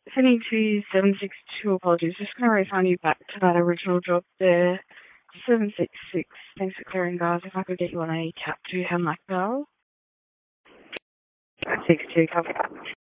Heading to 762, apologies. Just going to refund you back to that original job there. 766, thanks for clearing, guys. If I could get you on a cap to Hemlock Bell. 62, cover.